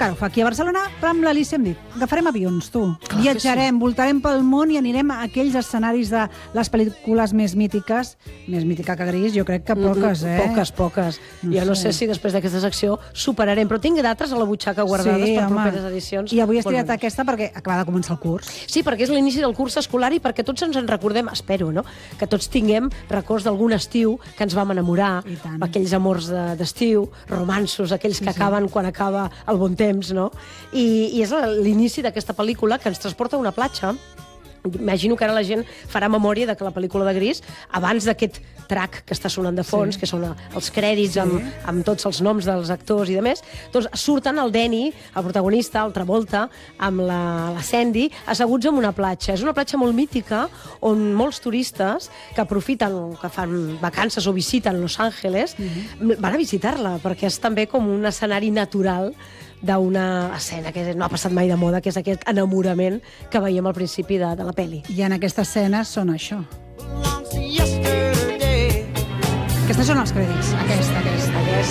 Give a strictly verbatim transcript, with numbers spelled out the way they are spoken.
encara ho fa aquí a Barcelona, però amb l'Alicia hem dit, agafarem avions, tu. Clar que Viatjarem, voltarem pel món i anirem a aquells escenaris de les pel·lícules més mítiques, més mítica que Gris, jo crec que poques, eh? Poques, poques. No jo no sé. sé si després d'aquesta secció superarem, però tinc d'altres a la butxaca guardades Sí, per home. properes edicions. I avui has Molt triat bones. aquesta perquè acaba de començar el curs. Sí, perquè és l'inici del curs escolar i perquè tots ens en recordem, espero, no? Que tots tinguem records d'algun estiu que ens vam enamorar, I tant. aquells amors de- d'estiu, romansos, aquells que Sí, sí. acaben quan acaba el bon temps, no? I, i és l'inici d'aquesta pel·lícula que ens transporta a una platja. Imagino que ara la gent farà memòria de que la pel·lícula de Gris, abans d'aquest track que està sonant de fons, Sí. que són els crèdits Sí. amb, amb tots els noms dels actors i de més, doncs surten el Danny, el protagonista, el Travolta, amb la, la Sandy, asseguts en una platja. És una platja molt mítica on molts turistes que aprofiten, que fan vacances o visiten Los Angeles, Mhm. van a visitar-la, perquè és també com un escenari natural d'una escena que no ha passat mai de moda, que és aquest enamorament que veiem al principi de, de la pel·li. I en aquesta escena són això. Aquestes són els crèdits. Aquesta, aquesta.